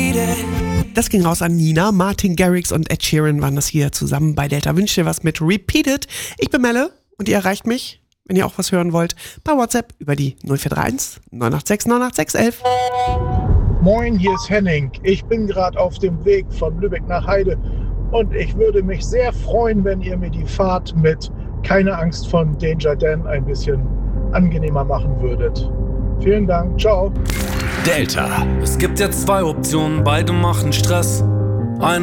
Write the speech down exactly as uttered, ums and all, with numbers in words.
Das ging raus an Nina, Martin Garrix und Ed Sheeran waren das hier zusammen bei Delta. Wünscht dir was mit Repeat It. Ich bin Melle und ihr erreicht mich, wenn ihr auch was hören wollt, bei WhatsApp über die null vier drei eins neun acht sechs neun acht sechs eins eins. Moin, hier ist Henning. Ich bin gerade auf dem Weg von Lübeck nach Heide und ich würde mich sehr freuen, wenn ihr mir die Fahrt mit Keine Angst von Danger Dan ein bisschen angenehmer machen würdet. Vielen Dank, ciao. Delta. Es gibt jetzt zwei Optionen, beide machen Stress.